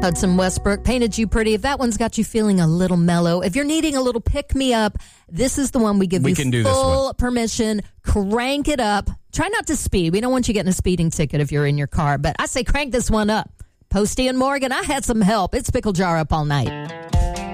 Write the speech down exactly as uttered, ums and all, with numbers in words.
Hudson Westbrook, Painted You Pretty. If that one's got you feeling a little mellow, if you're needing a little pick-me-up, this is the one we give we you can do full this one. permission. Crank it up. Try not to speed. We don't want you getting a speeding ticket if you're in your car, but I say crank this one up. Posty and Morgan, I had some help. It's Pickle Jar Up All Night.